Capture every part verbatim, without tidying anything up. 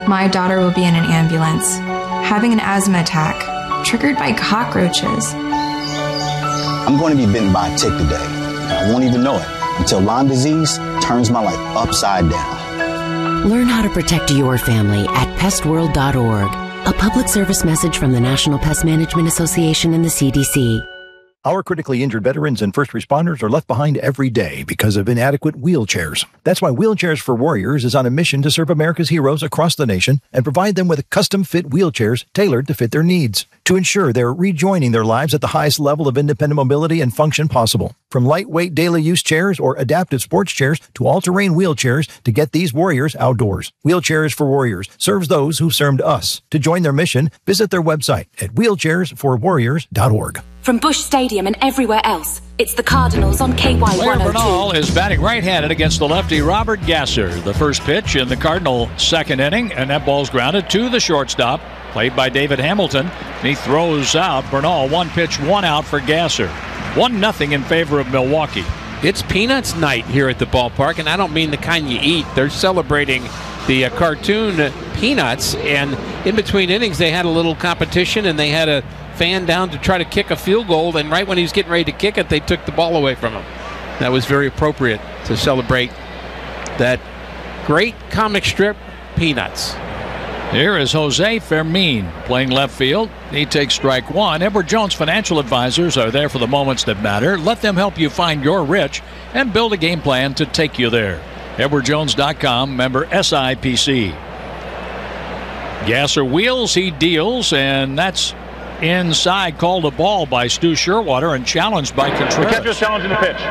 My daughter will be in an ambulance, having an asthma attack, triggered by cockroaches. I'm going to be bitten by a tick today. I won't even know it until Lyme disease turns my life upside down. Learn how to protect your family at pest world dot org. A public service message from the National Pest Management Association and the C D C. Our critically injured veterans and first responders are left behind every day because of inadequate wheelchairs. That's why Wheelchairs for Warriors is on a mission to serve America's heroes across the nation and provide them with custom-fit wheelchairs tailored to fit their needs to ensure they're rejoining their lives at the highest level of independent mobility and function possible. From lightweight daily use chairs or adaptive sports chairs to all-terrain wheelchairs to get these warriors outdoors. Wheelchairs for Warriors serves those who served us. To join their mission, visit their website at wheelchairs for warriors dot org. From Busch Stadium and everywhere else, it's the Cardinals on K Y one oh two. Blair Bernal is batting right-handed against the lefty Robert Gasser. The first pitch in the Cardinal second inning, and that ball's grounded to the shortstop, played by David Hamilton. And he throws out Bernal. One pitch, one out for Gasser. One nothing in favor of Milwaukee. It's Peanuts night here at the ballpark, and I don't mean the kind you eat. They're celebrating the uh, cartoon Peanuts, and in between innings they had a little competition, and they had a fan down to try to kick a field goal, and right when he was getting ready to kick it, they took the ball away from him. That was very appropriate to celebrate that great comic strip, Peanuts. Here is Jose Fermin playing left field. He takes strike one. Edward Jones Financial Advisors are there for the moments that matter. Let them help you find your rich and build a game plan to take you there. Edward Jones dot com, member S I P C. Gasser wheels, he deals, and that's inside. Called a ball by Stu Sherwater and challenged by Contreras. The catcher's challenging the pitch.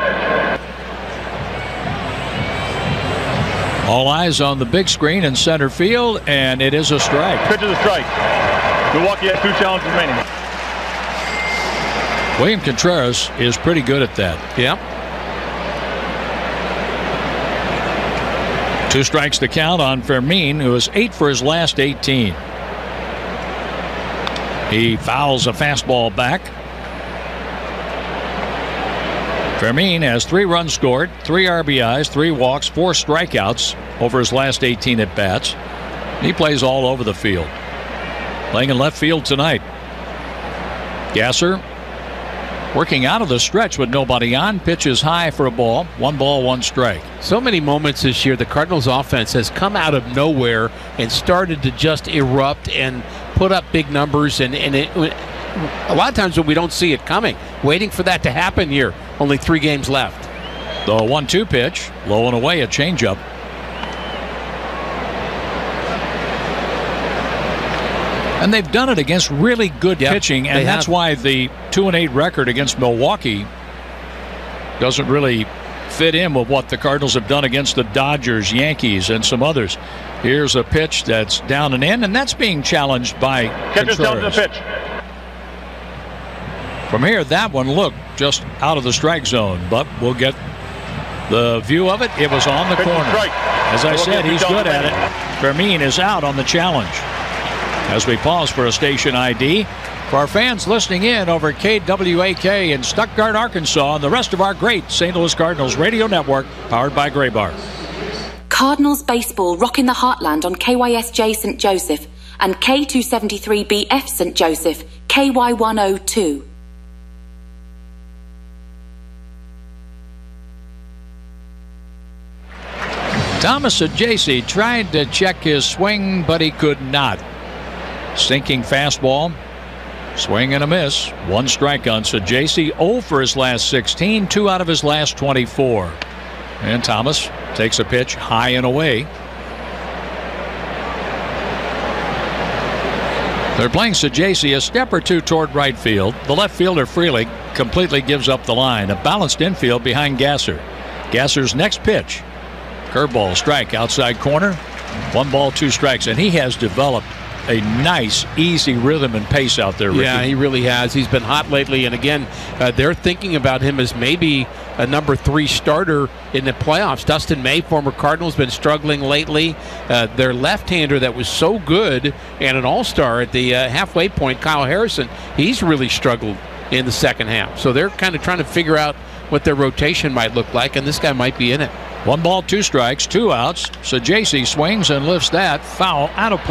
All eyes on the big screen in center field, and it is a strike. Pitch is a strike. Milwaukee has two challenges remaining. William Contreras is pretty good at that. Yeah. Two strikes to count on Fermin, who is eight for his last eighteen. He fouls a fastball back. Fermin has three runs scored, three R B Is, three walks, four strikeouts over his last eighteen at-bats. He plays all over the field. Playing in left field tonight. Gasser working out of the stretch with nobody on. Pitches high for a ball. One ball, one strike. So many moments this year the Cardinals offense has come out of nowhere and started to just erupt and put up big numbers, and, and it, a lot of times when we don't see it coming, waiting for that to happen here. Only three games left. The one two pitch, low and away, a changeup. And they've done it against really good yep, pitching, and that's have. why the two and eight record against Milwaukee doesn't really fit in with what the Cardinals have done against the Dodgers, Yankees, and some others. Here's a pitch that's down and in, and that's being challenged by Catcher's down to the pitch. From here, that one looked just out of the strike zone, but we'll get the view of it. It was on the corner. As I said, he's good at it. Fermin is out on the challenge. As we pause for a station I D, for our fans listening in over K W A K in Stuttgart, Arkansas, and the rest of our great Saint Louis Cardinals radio network, powered by Graybar. Cardinals baseball rocking the heartland on K Y S J Saint Joseph and K two seventy-three B F Saint Joseph, K Y one oh two. Thomas Ajayci tried to check his swing, but he could not. Sinking fastball, swing and a miss. One strike on Ajayci. oh for his last sixteen, two out of his last twenty-four. And Thomas takes a pitch high and away. They're playing Ajayci a step or two toward right field. The left fielder Freely completely gives up the line. A balanced infield behind Gasser. Gasser's next pitch, curveball, strike, outside corner. One ball, two strikes, and he has developed a nice, easy rhythm and pace out there, Ricky. Yeah, he really has. He's been hot lately, and again, uh, they're thinking about him as maybe a number three starter in the playoffs. Dustin May, former Cardinal, has been struggling lately. Uh, their left-hander that was so good and an all-star at the uh, halfway point, Kyle Harrison, he's really struggled in the second half. So they're kind of trying to figure out what their rotation might look like, and this guy might be in it. One ball, two strikes, two outs. So J C swings and lifts that foul out of play.